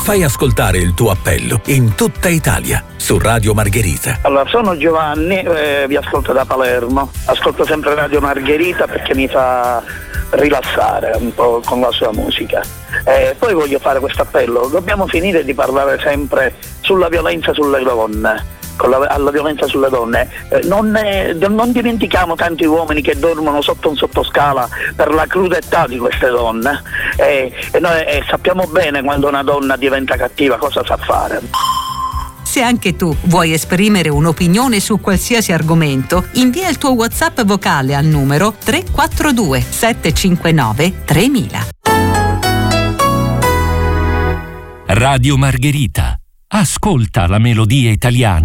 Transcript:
Fai ascoltare il tuo appello in tutta Italia su Radio Margherita. Allora, sono Giovanni, vi ascolto da Palermo. Ascolto sempre Radio Margherita perché mi fa rilassare un po' con la sua musica. Poi voglio fare questo appello: dobbiamo finire di parlare sempre sulla violenza sulle donne. Alla violenza sulle donne, non dimentichiamo tanti uomini che dormono sotto un sottoscala per la crudetà di queste donne, e noi sappiamo bene quando una donna diventa cattiva cosa sa fare. Se anche tu vuoi esprimere un'opinione su qualsiasi argomento, invia il tuo WhatsApp vocale al numero 342 759 3000. Radio Margherita. Ascolta la melodia italiana.